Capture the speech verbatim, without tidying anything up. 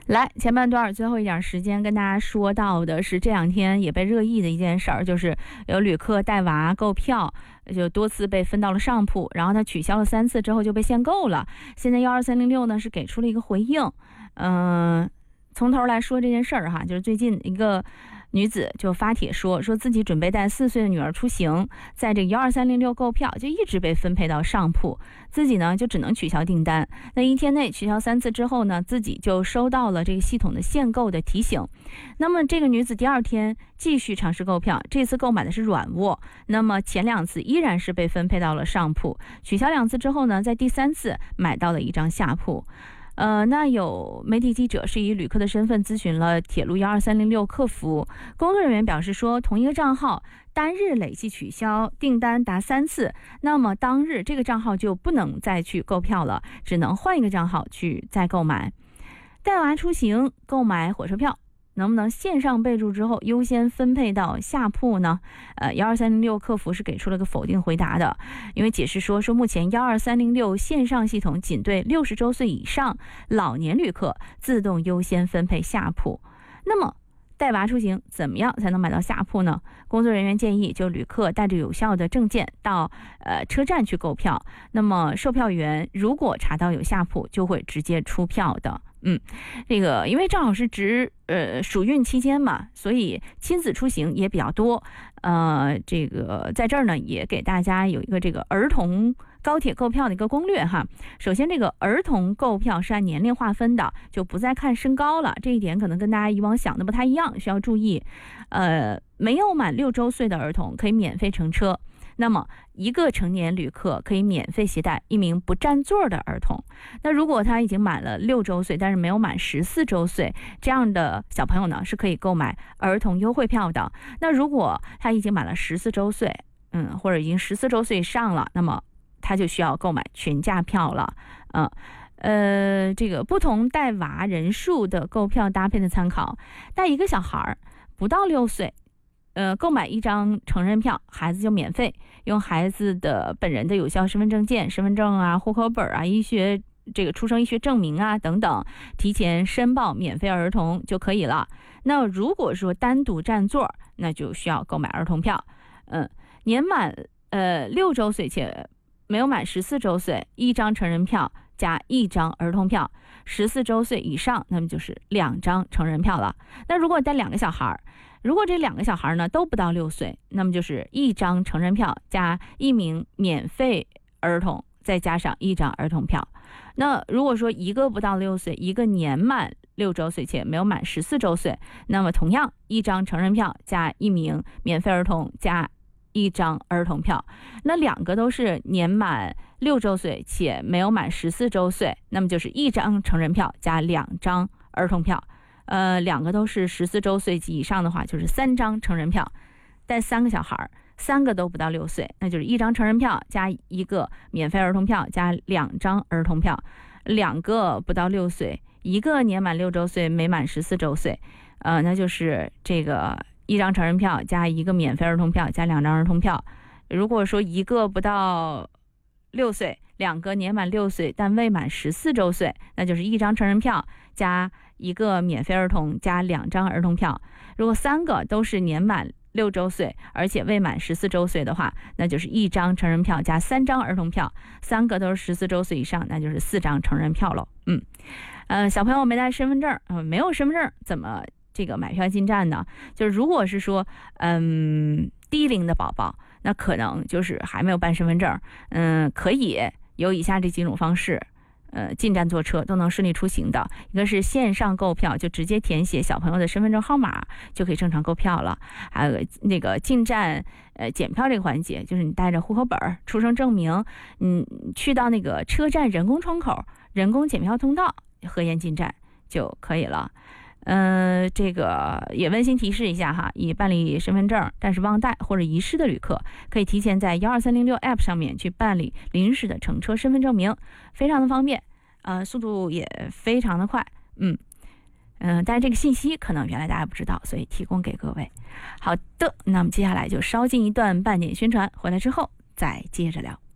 来，前半段最后一点时间跟大家说到的是这两天也被热议的一件事儿，就是有旅客带娃购票，就多次被分到了上铺，然后他取消了三次之后就被限购了。现在幺二三零六呢是给出了一个回应，嗯、呃，从头来说这件事儿哈，就是最近一个女子就发帖说，说自己准备带四岁的女儿出行，在这个幺二三零六购票，就一直被分配到上铺，自己呢就只能取消订单。那一天内取消三次之后呢，自己就收到了这个系统的限购的提醒。那么这个女子第二天继续尝试购票，这次购买的是软卧，那么前两次依然是被分配到了上铺，取消两次之后呢，在第三次买到了一张下铺。呃，那有媒体记者是以旅客的身份咨询了铁路幺二三零六客服，工作人员表示说，同一个账号单日累计取消订单达三次，那么当日这个账号就不能再去购票了，只能换一个账号去再购买。带娃出行购买火车票，能不能线上备注之后优先分配到下铺呢？呃，幺二三零六客服是给出了个否定回答的，因为解释说说目前幺二三零六线上系统仅对六十周岁以上老年旅客自动优先分配下铺。那么带娃出行怎么样才能买到下铺呢？工作人员建议，就旅客带着有效的证件到呃车站去购票，那么售票员如果查到有下铺，就会直接出票的。嗯，这个因为正好是值呃暑运期间嘛，所以亲子出行也比较多。呃，这个在这儿呢，也给大家有一个这个儿童高铁购票的一个攻略哈。首先，这个儿童购票是按年龄划分的，就不再看身高了。这一点可能跟大家以往想的不太一样，需要注意。呃，没有满六周岁的儿童可以免费乘车。那么一个成年旅客可以免费携带一名不占座的儿童。那如果他已经满了六周岁，但是没有满十四周岁，这样的小朋友呢是可以购买儿童优惠票的。那如果他已经满了十四周岁，嗯，或者已经十四周岁以上了，那么他就需要购买全价票了。嗯。呃，这个不同带娃人数的购票搭配的参考，带一个小孩不到六岁。呃，购买一张成人票，孩子就免费用孩子的本人的有效身份证件、身份证啊、户口本啊、医学这个出生医学证明啊等等，提前申报免费儿童就可以了。那如果说单独占座，那就需要购买儿童票。嗯，年满呃六周岁且没有满十四周岁，一张成人票加一张儿童票；十四周岁以上，那么就是两张成人票了。那如果带两个小孩，如果这两个小孩呢都不到六岁，那么就是一张成人票加一名免费儿童，再加上一张儿童票。那如果说一个不到六岁，一个年满六周岁且没有满十四周岁，那么同样一张成人票加一名免费儿童加一张儿童票。那两个都是年满六周岁且没有满十四周岁，那么就是一张成人票加两张儿童票。呃，两个都是十四周岁及以上的话，就是三张成人票。带三个小孩，三个都不到六岁，那就是一张成人票加一个免费儿童票加两张儿童票。两个不到六岁，一个年满六周岁没满十四周岁，呃，那就是这个一张成人票加一个免费儿童票加两张儿童票。如果说一个不到六岁，两个年满六岁但未满十四周岁，那就是一张成人票加一个免费儿童加两张儿童票。如果三个都是年满六周岁而且未满十四周岁的话，那就是一张成人票加三张儿童票。三个都是十四周岁以上，那就是四张成人票喽。嗯，呃，小朋友没带身份证，呃，没有身份证怎么这个买票进站呢？就是如果是说，嗯，低龄的宝宝，那可能就是还没有办身份证，嗯，可以有以下这几种方式。呃，进站坐车都能顺利出行的。一个是线上购票，就直接填写小朋友的身份证号码就可以正常购票了。还有那个进站呃检票这个环节，就是你带着户口本、出生证明，嗯，去到那个车站人工窗口、人工检票通道核验进站就可以了。呃，这个也温馨提示一下哈，已办理身份证但是忘带或者遗失的旅客，可以提前在幺二三零六 app 上面去办理临时的乘车身份证明，非常的方便，呃，速度也非常的快，嗯嗯、呃，但是这个信息可能原来大家不知道，所以提供给各位。好的，那么接下来就稍进一段半点宣传，回来之后再接着聊。